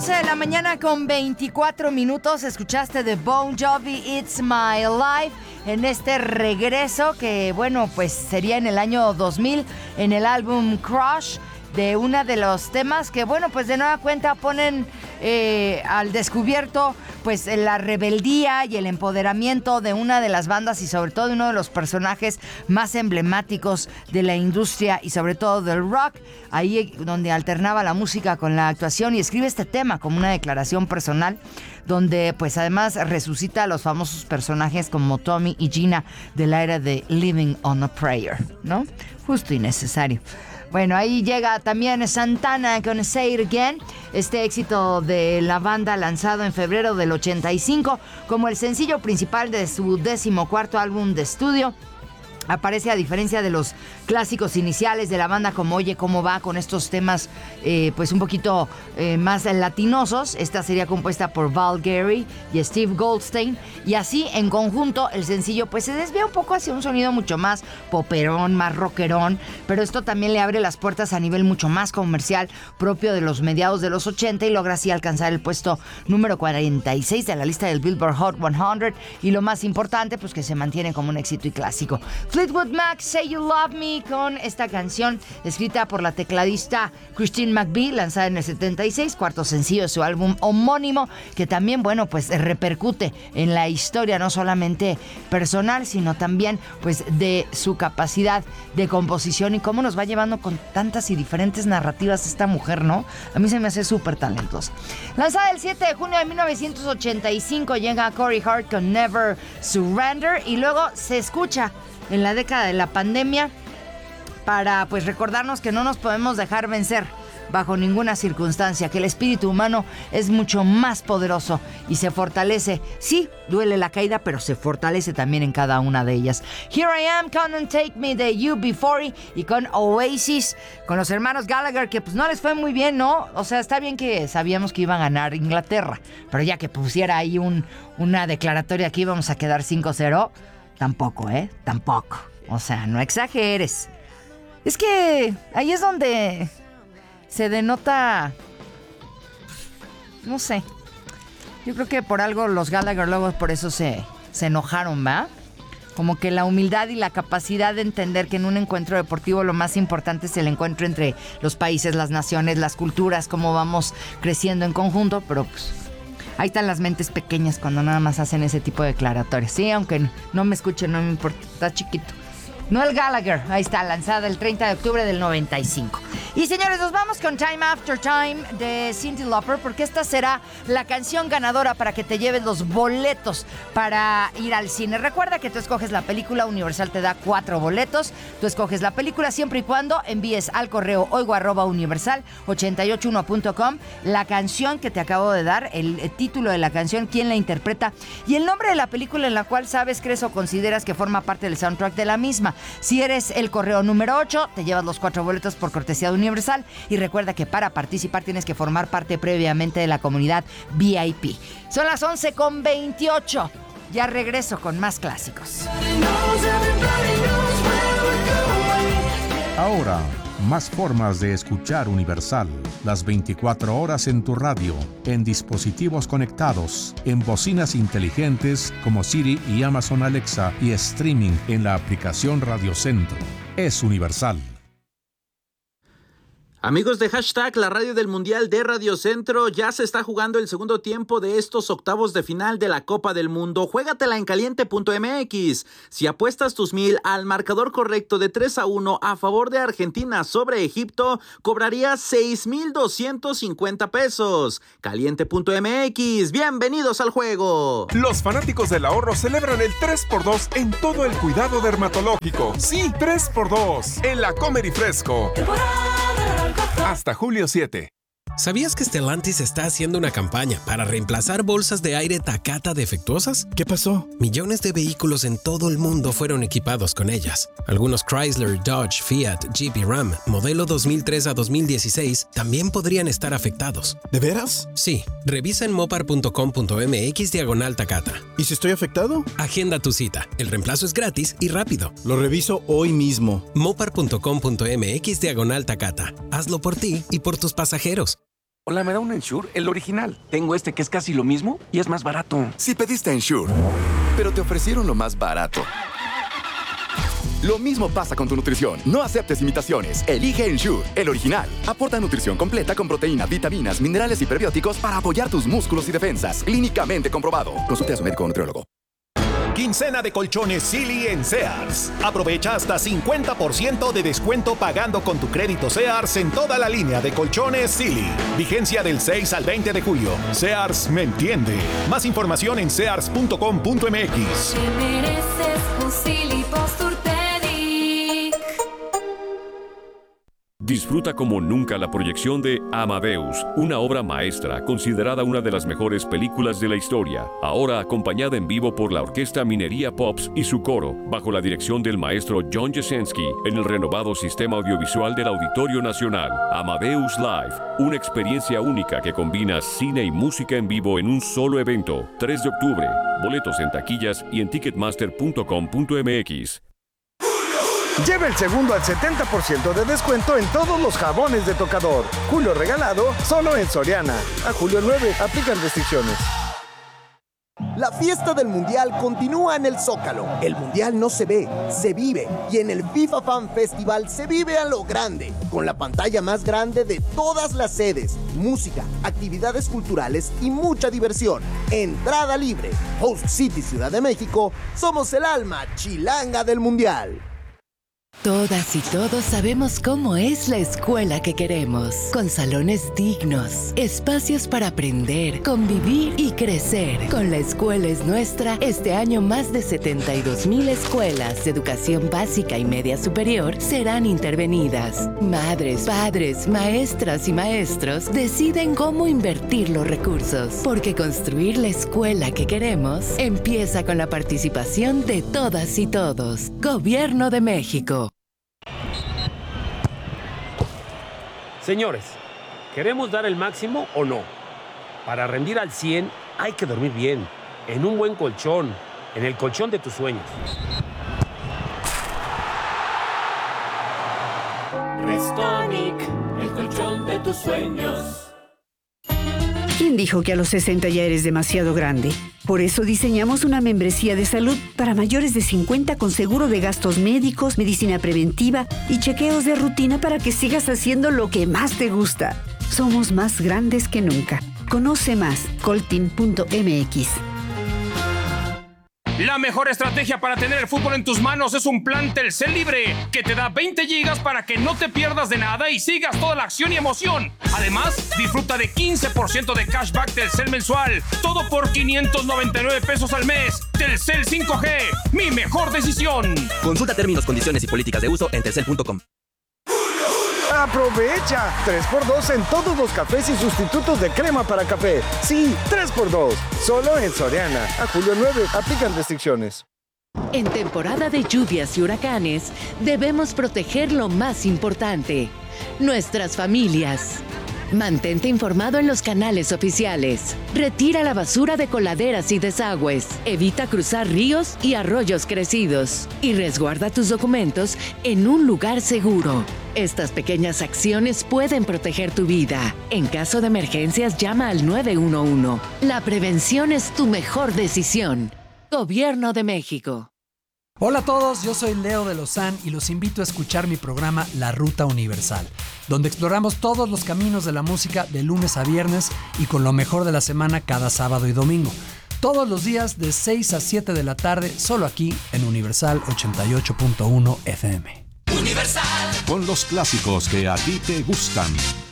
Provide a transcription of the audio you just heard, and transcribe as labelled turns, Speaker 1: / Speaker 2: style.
Speaker 1: 11 de la mañana con 24 minutos. Escuchaste de Bon Jovi, It's My Life, en este regreso que, bueno, pues sería en el año 2000, en el álbum Crush, de uno de los temas que, bueno, pues de nueva cuenta ponen al descubierto pues la rebeldía y el empoderamiento de una de las bandas y sobre todo de uno de los personajes más emblemáticos de la industria y sobre todo del rock, ahí donde alternaba la música con la actuación y escribe este tema como una declaración personal donde pues además resucita a los famosos personajes como Tommy y Gina de la era de Living on a Prayer, ¿no? Justo y necesario. Bueno, ahí llega también Santana con Say It Again, este éxito de la banda lanzado en febrero del 85 como el sencillo principal de su 14º álbum de estudio. Aparece a diferencia de los clásicos iniciales de la banda como Oye Cómo Va, con estos temas pues un poquito más latinosos. Esta sería compuesta por Val Gary y Steve Goldstein y así en conjunto el sencillo pues se desvía un poco hacia un sonido mucho más poperón, más rockerón, pero esto también le abre las puertas a nivel mucho más comercial propio de los mediados de los 80 y logra así alcanzar el puesto número 46 de la lista del Billboard Hot 100 y lo más importante pues que se mantiene como un éxito y clásico. Fleetwood Mac, Say You Love Me, con esta canción escrita por la tecladista Christine McVie, lanzada en el 76, cuarto sencillo de su álbum homónimo, que también, bueno, pues repercute en la historia no solamente personal, sino también pues de su capacidad de composición y cómo nos va llevando con tantas y diferentes narrativas esta mujer, ¿no? A mí se me hace súper talentosa. Lanzada el 7 de junio de 1985, llega Corey Hart con Never Surrender y luego se escucha en la década de la pandemia para pues recordarnos que no nos podemos dejar vencer bajo ninguna circunstancia, que el espíritu humano es mucho más poderoso y se fortalece. Sí, duele la caída, pero se fortalece también en cada una de ellas. Here I Am, Come and Take Me de UB40 y con Oasis, con los hermanos Gallagher, que pues no les fue muy bien, ¿no? O sea, está bien que sabíamos que iba a ganar Inglaterra, pero ya que pusiera ahí una declaratoria que íbamos a quedar 5-0, tampoco, tampoco. O sea, no exageres. Es que ahí es donde se denota, no sé, yo creo que por algo los Gallagher luego por eso se enojaron, ¿va? Como que la humildad y la capacidad de entender que en un encuentro deportivo lo más importante es el encuentro entre los países, las naciones, las culturas, cómo vamos creciendo en conjunto, pero pues ahí están las mentes pequeñas cuando nada más hacen ese tipo de declaratorias. Sí, aunque no me escuchen, no me importa, está chiquito. Noel Gallagher, ahí está, lanzada el 30 de octubre del 95. Y señores, nos vamos con Time After Time de Cyndi Lauper, porque esta será la canción ganadora para que te lleves los boletos para ir al cine. Recuerda que tú escoges la película, Universal te da 4 boletos. Tú escoges la película siempre y cuando envíes al correo oigo@universal881.com la canción que te acabo de dar, el título de la canción, quién la interpreta y el nombre de la película en la cual sabes, crees o consideras que forma parte del soundtrack de la misma. Si eres el correo número 8, te llevas los 4 boletos por cortesía de Universal. Y recuerda que para participar tienes que formar parte previamente de la comunidad VIP. Son las 11:28. Ya regreso con más clásicos.
Speaker 2: Ahora, más formas de escuchar Universal. Las 24 horas en tu radio, en dispositivos conectados, en bocinas inteligentes como Siri y Amazon Alexa y streaming en la aplicación Radio Centro. Es Universal.
Speaker 3: Amigos de Hashtag, la radio del Mundial de Radio Centro, ya se está jugando el segundo tiempo de estos octavos de final de la Copa del Mundo. Juégatela en caliente.mx. Si apuestas tus 1,000 al marcador correcto de 3-1 a favor de Argentina sobre Egipto, cobrarías 6,250 pesos. Caliente.mx, bienvenidos al juego.
Speaker 4: Los fanáticos del ahorro celebran el 3x2 en todo el cuidado dermatológico. Sí, 3x2 en La Comer y Fresco. Hasta julio 7.
Speaker 5: ¿Sabías que Stellantis está haciendo una campaña para reemplazar bolsas de aire Takata defectuosas?
Speaker 6: ¿Qué pasó?
Speaker 5: Millones de vehículos en todo el mundo fueron equipados con ellas. Algunos Chrysler, Dodge, Fiat, Jeep y Ram, modelo 2003 a 2016, también podrían estar afectados.
Speaker 6: ¿De veras?
Speaker 5: Sí. Revisa en mopar.com.mx/Takata.
Speaker 6: ¿Y si estoy afectado?
Speaker 5: Agenda tu cita. El reemplazo es gratis y rápido.
Speaker 6: Lo reviso hoy mismo.
Speaker 5: mopar.com.mx/Takata. Hazlo por ti y por tus pasajeros.
Speaker 7: Hola, ¿me da un Ensure? El original. Tengo este que es casi lo mismo y es más barato.
Speaker 8: Si pediste Ensure, pero te ofrecieron lo más barato. Lo mismo pasa con tu nutrición. No aceptes imitaciones. Elige Ensure, el original. Aporta nutrición completa con proteína, vitaminas, minerales y prebióticos para apoyar tus músculos y defensas. Clínicamente comprobado. Consulte a su médico o nutriólogo.
Speaker 9: Quincena de colchones Silly en Sears. Aprovecha hasta 50% de descuento pagando con tu crédito Sears en toda la línea de colchones Silly. Vigencia del 6 al 20 de julio. Sears me entiende. Más información en sears.com.mx.
Speaker 10: Te mereces un Silly Posturepedic.
Speaker 11: Disfruta como nunca la proyección de Amadeus, una obra maestra considerada una de las mejores películas de la historia, ahora acompañada en vivo por la Orquesta Minería Pops y su coro, bajo la dirección del maestro John Jasenski, en el renovado sistema audiovisual del Auditorio Nacional. Amadeus Live, una experiencia única que combina cine y música en vivo en un solo evento. 3 de octubre, boletos en taquillas y en ticketmaster.com.mx.
Speaker 12: Lleva el segundo al 70% de descuento en todos los jabones de tocador. Julio regalado, solo en Soriana. A julio 9, aplican restricciones.
Speaker 13: La fiesta del Mundial continúa en el Zócalo. El Mundial no se ve, se vive. Y en el FIFA Fan Festival se vive a lo grande, con la pantalla más grande de todas las sedes, música, actividades culturales y mucha diversión. Entrada libre. Host City Ciudad de México, somos el alma chilanga del Mundial.
Speaker 14: Todas y todos sabemos cómo es la escuela que queremos, con salones dignos, espacios para aprender, convivir y crecer. Con La Escuela es Nuestra, este año más de 72,000 escuelas de educación básica y media superior serán intervenidas. Madres, padres, maestras y maestros deciden cómo invertir los recursos, porque construir la escuela que queremos empieza con la participación de todas y todos. Gobierno de México.
Speaker 15: Señores, ¿queremos dar el máximo o no? Para rendir al 100 hay que dormir bien, en un buen colchón, en el colchón de tus sueños.
Speaker 10: Restonic, el colchón de tus sueños.
Speaker 16: ¿Quién dijo que a los 60 ya eres demasiado grande? Por eso diseñamos una membresía de salud para mayores de 50 con seguro de gastos médicos, medicina preventiva y chequeos de rutina para que sigas haciendo lo que más te gusta. Somos más grandes que nunca. Conoce más, coltin.mx.
Speaker 17: La mejor estrategia para tener el fútbol en tus manos es un plan Telcel Libre, que te da 20 gigas para que no te pierdas de nada y sigas toda la acción y emoción. Además, disfruta de 15% de cashback Telcel mensual, todo por 599 pesos al mes. Telcel 5G, mi mejor decisión.
Speaker 18: Consulta términos, condiciones y políticas de uso en telcel.com.
Speaker 12: ¡Aprovecha! 3x2 en todos los cafés y sustitutos de crema para café. Sí, 3x2. Solo en Soriana. A julio 9, aplican restricciones.
Speaker 14: En temporada de lluvias y huracanes, debemos proteger lo más importante: nuestras familias. Mantente informado en los canales oficiales. Retira la basura de coladeras y desagües. Evita cruzar ríos y arroyos crecidos. Y resguarda tus documentos en un lugar seguro. Estas pequeñas acciones pueden proteger tu vida. En caso de emergencias, llama al 911. La prevención es tu mejor decisión. Gobierno de México.
Speaker 19: Hola a todos, yo soy Leo de Lozán y los invito a escuchar mi programa La Ruta Universal, donde exploramos todos los caminos de la música de lunes a viernes y con lo mejor de la semana cada sábado y domingo. Todos los días de 6 a 7 de la tarde, solo aquí en Universal 88.1 FM.
Speaker 2: Universal. Con los clásicos que a ti te gustan.